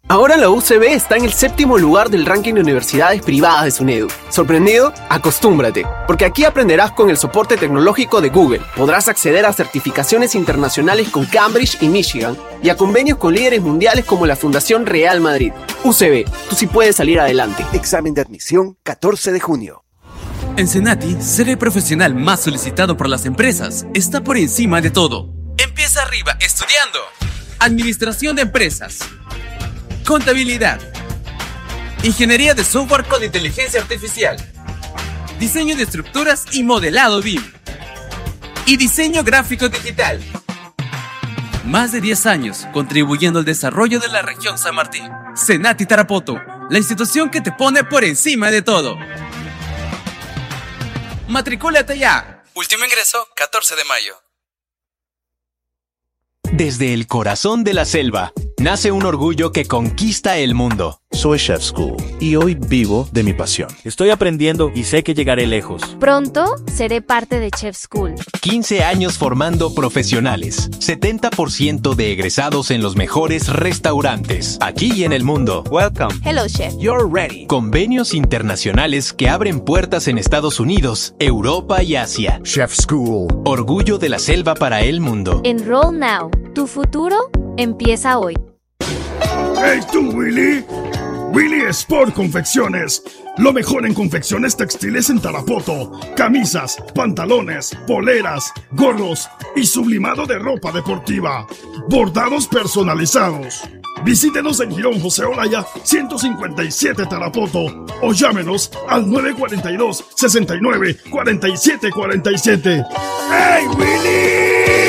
Ahora la UCB está en el 7º lugar del ranking de universidades privadas de SUNEDU. ¿Sorprendido? Acostúmbrate, porque aquí aprenderás con el soporte tecnológico de Google. Podrás acceder a certificaciones internacionales con Cambridge y Michigan y a convenios con líderes mundiales como la Fundación Real Madrid. UCB, tú sí puedes salir adelante. Examen de admisión 14 de junio. En Cenati, ser el profesional más solicitado por las empresas está por encima de todo. Empieza arriba estudiando Administración de Empresas, Contabilidad, Ingeniería de Software con Inteligencia Artificial, Diseño de Estructuras y Modelado BIM, y Diseño Gráfico Digital. Más de 10 años contribuyendo al desarrollo de la región San Martín. Cenati Tarapoto, la institución que te pone por encima de todo. Matricúlate ya. Último ingreso, 14 de mayo. Desde el corazón de la selva, nace un orgullo que conquista el mundo. Soy Chef School y hoy vivo de mi pasión. Estoy aprendiendo y sé que llegaré lejos. Pronto seré parte de Chef School. 15 años formando profesionales. 70% de egresados en los mejores restaurantes, aquí y en el mundo. Welcome. Hello, Chef. You're ready. Convenios internacionales que abren puertas en Estados Unidos, Europa y Asia. Chef School. Orgullo de la selva para el mundo. Enroll now. Tu futuro empieza hoy. ¡Hey tú, Willy! Willy Sport Confecciones. Lo mejor en confecciones textiles en Tarapoto. Camisas, pantalones, poleras, gorros y sublimado de ropa deportiva. Bordados personalizados. Visítenos en Girón José Olaya 157 Tarapoto o llámenos al 942-69-4747. ¡Hey, Willy!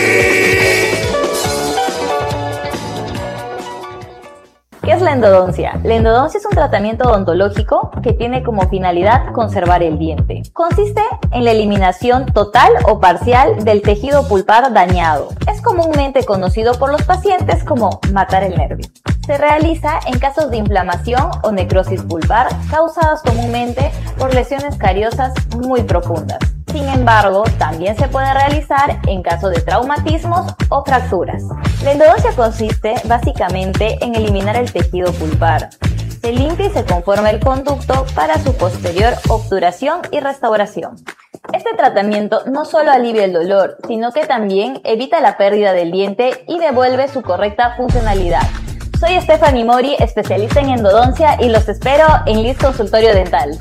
¿Qué es la endodoncia? La endodoncia es un tratamiento odontológico que tiene como finalidad conservar el diente. Consiste en la eliminación total o parcial del tejido pulpar dañado. Es comúnmente conocido por los pacientes como matar el nervio. Se realiza en casos de inflamación o necrosis pulpar causadas comúnmente por lesiones cariosas muy profundas. Sin embargo, también se puede realizar en caso de traumatismos o fracturas. La endodoncia consiste básicamente en eliminar el tejido pulpar. Se limpia y se conforma el conducto para su posterior obturación y restauración. Este tratamiento no solo alivia el dolor, sino que también evita la pérdida del diente y devuelve su correcta funcionalidad. Soy Stephanie Mori, especialista en endodoncia, y los espero en Liz Consultorio Dental.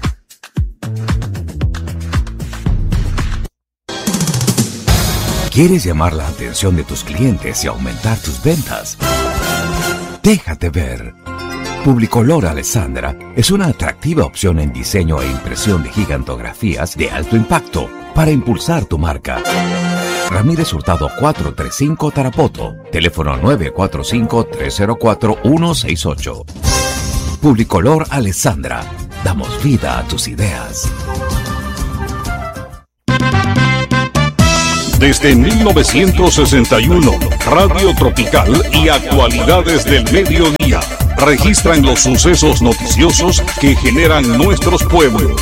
¿Quieres llamar la atención de tus clientes y aumentar tus ventas? Déjate ver. Publicolor Alessandra es una atractiva opción en diseño e impresión de gigantografías de alto impacto para impulsar tu marca. Ramírez Hurtado 435 Tarapoto, teléfono 945-304-168. Publicolor Alessandra, damos vida a tus ideas. Desde 1961, Radio Tropical y actualidades del mediodía registran los sucesos noticiosos que generan nuestros pueblos.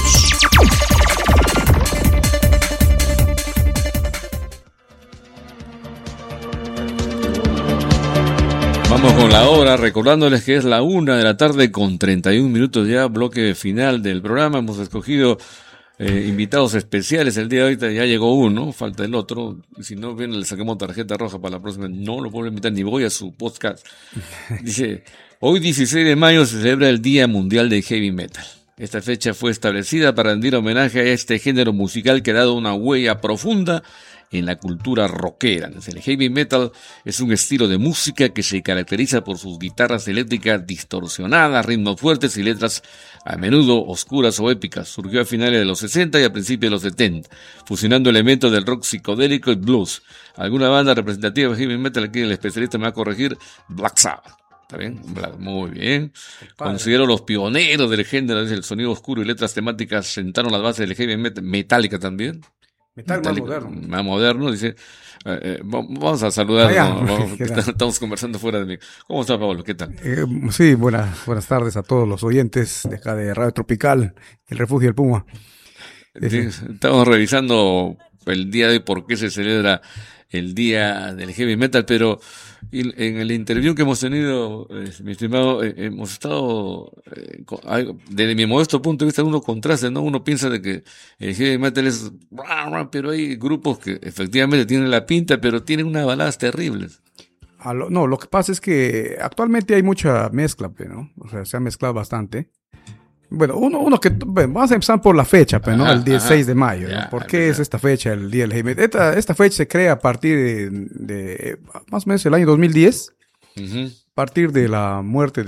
Vamos con la hora, recordándoles que es la 1:31 ya, bloque final del programa. Hemos escogido invitados especiales el día de hoy. Ya llegó uno, falta el otro. Si no viene, le sacamos tarjeta roja para la próxima. No lo puedo invitar ni voy a su podcast. Dice, hoy 16 de mayo se celebra el Día Mundial de Heavy Metal. Esta fecha fue establecida para rendir homenaje a este género musical que ha dado una huella profunda en la cultura rockera. El heavy metal es un estilo de música que se caracteriza por sus guitarras eléctricas distorsionadas, ritmos fuertes y letras a menudo oscuras o épicas. Surgió a finales de los 60 y a principios de los 70, fusionando elementos del rock psicodélico y blues. Alguna banda representativa de heavy metal, aquí el especialista me va a corregir, Black Sabbath. ¿Está bien? Muy bien. Considero los pioneros del género, el sonido oscuro y letras temáticas sentaron las bases del heavy metal. Metallica también. Más moderno, dice. Vamos a saludar. Estamos conversando fuera de mí. ¿Cómo está, Pablo? ¿Qué tal? Sí, buenas tardes a todos los oyentes de acá de Radio Tropical, el Refugio del Puma. Estamos revisando el día de por qué se celebra el día del heavy metal, pero en el interview que hemos tenido, mi estimado, hemos estado, desde mi modesto punto de vista, uno contrasta, ¿no? Uno piensa de que el heavy metal es, pero hay grupos que efectivamente tienen la pinta, pero tienen unas baladas terribles. No, lo que pasa es que actualmente hay mucha mezcla, ¿no? O sea, se ha mezclado bastante. Bueno, vamos a empezar por la fecha, ¿no? El 16 de mayo, ¿no? ¿Por qué es esta fecha, el día del heavy metal? Esta fecha se crea a partir de más o menos el año 2010, a partir de la muerte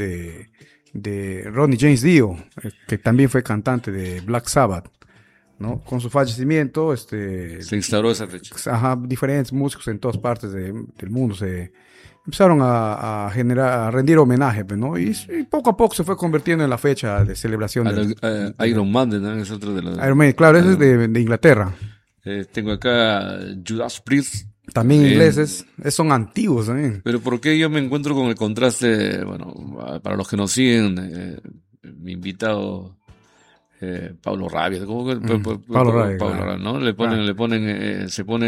de Ronnie James Dio, que también fue cantante de Black Sabbath, ¿no? Con su fallecimiento, se instauró esa fecha. Diferentes músicos en todas partes del mundo empezaron a rendir homenaje, ¿no? Y poco a poco se fue convirtiendo en la fecha de celebración. Iron Man, ¿no? Es otro de los... Iron Man, claro, ese es de Inglaterra. Tengo acá Judas Priest. También ingleses, son antiguos también. Pero ¿por qué yo me encuentro con el contraste? Bueno, para los que nos siguen, mi invitado... Pablo Rabia, ¿cómo que? Pablo Rabia, claro. ¿No? Le ponen,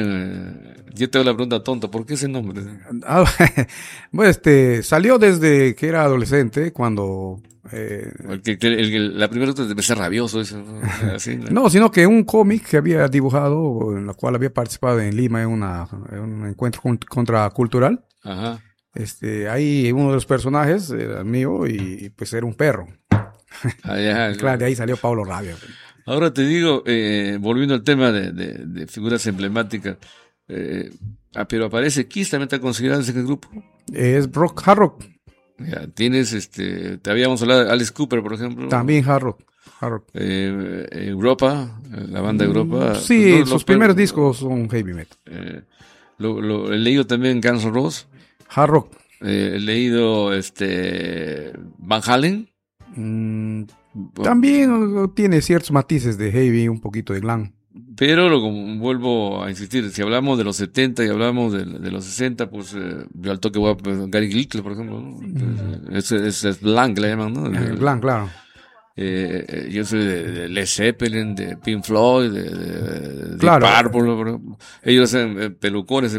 yo te hago la pregunta tonta, ¿por qué ese nombre? Bueno, salió desde que era adolescente, cuando... la primera vez debe ser rabioso, eso, ¿no? Así, ¿no? No, sino que un cómic que había dibujado, en la cual había participado en Lima en un encuentro contracultural. Ajá. Ahí uno de los personajes era mío y pues era un perro. Claro, de ahí salió Pablo Rabia. Ahora te digo, volviendo al tema de figuras emblemáticas, pero aparece Kiss, ¿también está considerado ese grupo? Es hard rock. Ya, tienes, te habíamos hablado de Alice Cooper, por ejemplo. También hard rock. Europa, la banda Europa. Sí, sus primeros discos son heavy metal. He leído también Guns N' Roses. Hard rock. He leído Van Halen. También tiene ciertos matices de heavy, un poquito de glam. Pero vuelvo a insistir, si hablamos de los 70 y hablamos de los 60, pues yo al toque voy a Gary Glickler, por ejemplo, ¿no? Es glam que le llaman, ¿no? Glam, claro. Yo soy de Led Zeppelin, de Pink Floyd, de claro. Purple, por ejemplo. Ellos hacen pelucones,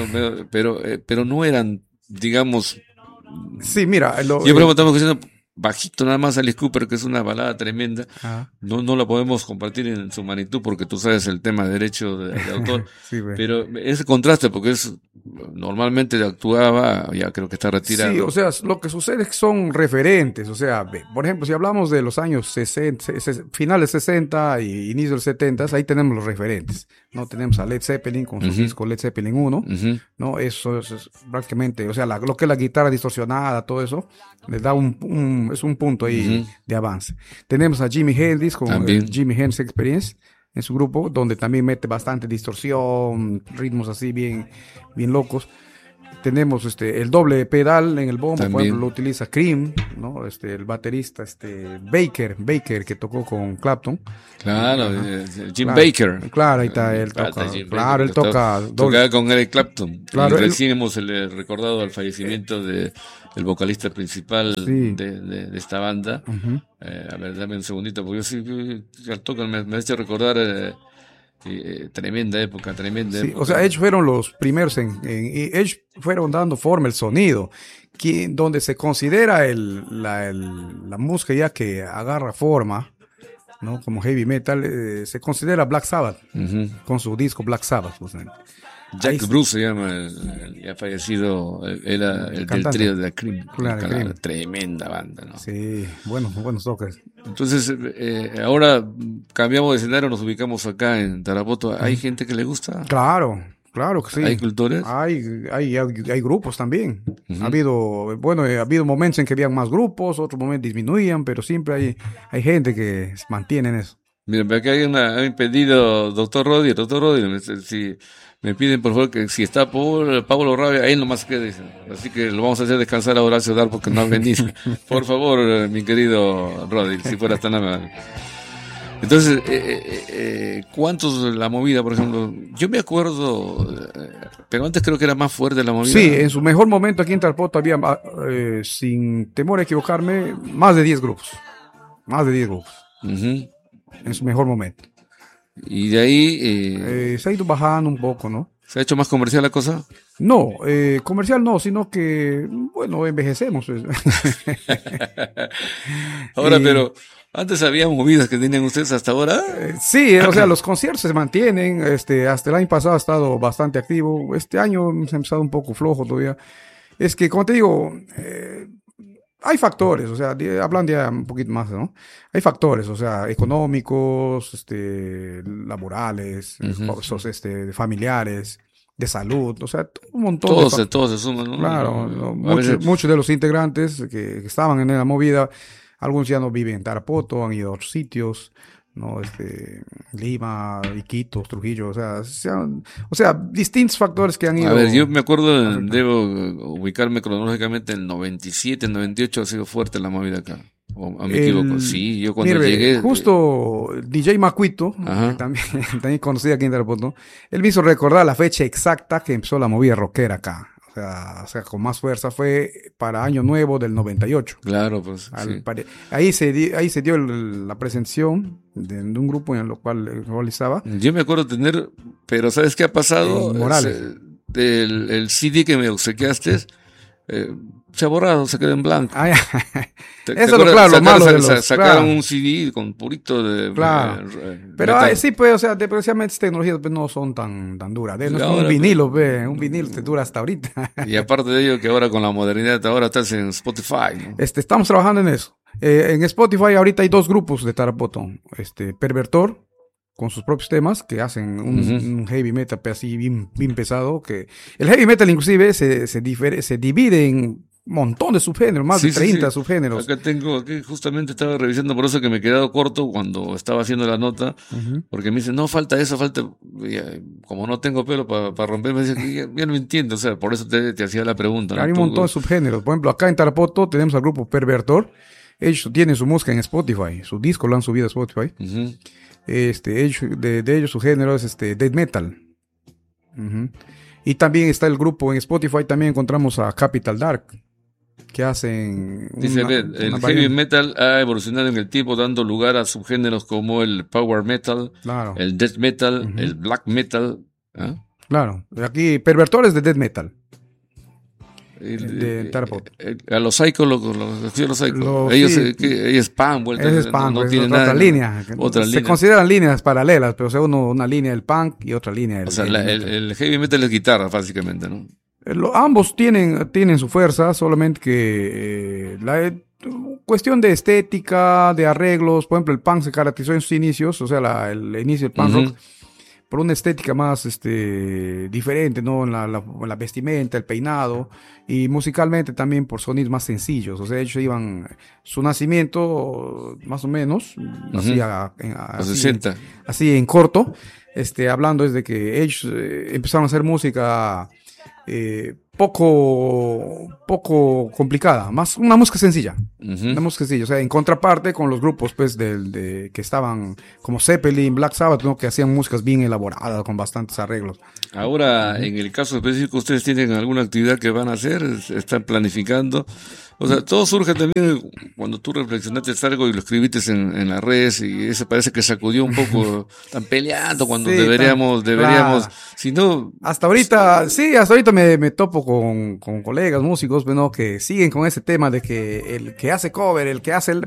pero no eran, digamos... Sí, mira... Yo por ejemplo estamos diciendo... Bajito nada más Alice Cooper, que es una balada tremenda. No la podemos compartir en su magnitud porque tú sabes el tema de derecho de autor. Sí, pero ese contraste, porque normalmente actuaba, ya creo que está retirado. Sí, o sea, lo que sucede es que son referentes. O sea, por ejemplo, si hablamos de los años 60, finales 60 y inicio del 70, ahí tenemos los referentes, ¿no? Tenemos a Led Zeppelin con su disco Led Zeppelin 1, ¿no? Eso es prácticamente, o sea, lo que es la guitarra distorsionada, todo eso, le da es un punto ahí de avance. Tenemos a Jimi Hendrix con Jimi Hendrix Experience en su grupo, donde también mete bastante distorsión, ritmos así bien locos. Tenemos el doble pedal en el bombo, por ejemplo, lo utiliza Cream, ¿no? El baterista Baker, que tocó con Clapton. Claro, Jim Baker. Claro, ahí está, él toca. Claro, él toca doble. Con Eric Clapton. Claro, recién hemos recordado el fallecimiento del vocalista principal de esta banda. A ver, dame un segundito, porque yo sí, al toque me ha hecho recordar... tremenda época. O sea, ellos fueron los primeros ellos fueron dando forma al sonido, donde se considera la música ya que agarra forma, ¿no? Como heavy metal, se considera Black Sabbath, con su disco Black Sabbath, pues, Jack Bruce se llama, el ya fallecido, era el del trío de Cream. Claro, tremenda banda, ¿no? Sí, buenos toques. Entonces, ahora cambiamos de escenario, nos ubicamos acá en Tarapoto. ¿Hay gente que le gusta? Claro que sí. ¿Hay cultores? Hay grupos también. Ha habido momentos en que habían más grupos, otros momentos disminuían, pero siempre hay gente que se mantiene en eso. Miren, acá hay un pedido, doctor Rodi, si me piden por favor que si está Pablo Rabia, ahí nomás queda, dicen. Así que lo vamos a hacer descansar a Horacio Dar porque no ha venido. Por favor, mi querido Rodi, si fueras tan amable. Entonces, ¿cuántos la movida, por ejemplo? Yo me acuerdo, pero antes creo que era más fuerte la movida. Sí, en su mejor momento aquí en Tarapoto había, sin temor a equivocarme, más de 10 grupos. En su mejor momento. Y de ahí... se ha ido bajando un poco, ¿no? ¿Se ha hecho más comercial la cosa? No, comercial no, sino que, bueno, envejecemos. Pues. Ahora, pero antes había movidas que tenían ustedes hasta ahora. Sí, o sea, los conciertos se mantienen. Hasta el año pasado ha estado bastante activo. Este año se ha empezado un poco flojo todavía. Es que, como te digo, hay factores, o sea, hablando ya un poquito más, ¿no? Hay factores, o sea, económicos, laborales, familiares, de salud, o sea, un montón todos se suman, ¿no? Claro, muchos de los integrantes que estaban en la movida, algunos ya no viven en Tarapoto, han ido a otros sitios, ¿no? Lima, Iquitos, Trujillo, o sea, distintos factores que han ido. A ver, yo me acuerdo, debo ubicarme cronológicamente, en el 97, el 98 ha sido fuerte la movida acá. ¿O me equivoco? Sí, yo cuando llegué... Justo DJ Macuito, también conocido aquí en Tarapoto, él me hizo recordar la fecha exacta que empezó la movida rockera acá. O sea, con más fuerza fue para Año Nuevo del 98. Claro, pues. Sí. Ahí se dio la presentación de un grupo en el cual realizaba. Yo me acuerdo tener, pero ¿sabes qué ha pasado? Morales. El CD que me obsequiaste se ha borrado, se queda en blanco. Eso es lo malo de los... Sacaron un CD con purito de... Claro. Pero sí, pues, o sea, precisamente estas tecnologías pues, no son tan duras. No es como un vinilo, un vinilo te dura hasta ahorita. Y aparte de ello, que ahora con la modernidad, ahora estás en Spotify, ¿no? Estamos trabajando en eso. En Spotify ahorita hay 2 grupos de Tarapoto. Pervertor, con sus propios temas, que hacen un heavy metal así bien pesado. Que el heavy metal inclusive se divide en un montón de subgéneros, más de 30 subgéneros. Aquí justamente estaba revisando, por eso que me he quedado corto cuando estaba haciendo la nota, porque me dicen, no, falta eso, como no tengo pelo para romper, me dicen, ya no entiendo, o sea, por eso te hacía la pregunta. Hay un montón de subgéneros. Por ejemplo, acá en Tarapoto tenemos al grupo Pervertor. Ellos tienen su música en Spotify, su disco lo han subido a Spotify. Ellos su género es death metal. Y también está el grupo en Spotify, también encontramos a Capital Dark, que hacen... Dice, el heavy metal ha evolucionado en el tiempo, dando lugar a subgéneros como el power metal, el death metal, el black metal. Claro, aquí Pervertores de death metal. De Tarapoto. A los Psycho, ellos es punk, no tiene nada. Otra línea. Se consideran líneas paralelas, pero según una línea del punk y otra línea del... O sea, el heavy metal es guitarra, básicamente, ¿no? Ambos tienen su fuerza, solamente que la cuestión de estética, de arreglos, por ejemplo, el punk se caracterizó en sus inicios, o sea, el inicio del punk rock, por una estética más diferente, ¿no? En la vestimenta, el peinado, y musicalmente también por sonidos más sencillos. O sea, ellos su nacimiento, más o menos, así en corto, hablando es de que ellos empezaron a hacer música poco complicada, más una música sencilla, una música sencilla, o sea, en contraparte con los grupos pues que estaban como Zeppelin, Black Sabbath, ¿no? Que hacían músicas bien elaboradas con bastantes arreglos. Ahora, en el caso específico, ¿ustedes tienen alguna actividad que van a hacer? ¿Están planificando? O sea, todo surge también cuando tú reflexionaste algo y lo escribiste en las redes, y eso parece que sacudió un poco, tan peleando cuando deberíamos, si no... Hasta ahorita me topo con colegas músicos, ¿no? Que siguen con ese tema de que el que hace cover, el que hace